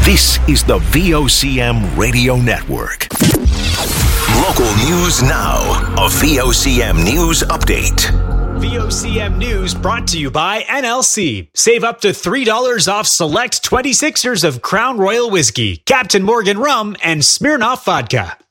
This is the VOCM Radio Network. Local news now. A VOCM News Update. VOCM News brought to you by NLC. Save up to $3 off select 26ers of Crown Royal Whiskey, Captain Morgan Rum, and Smirnoff Vodka.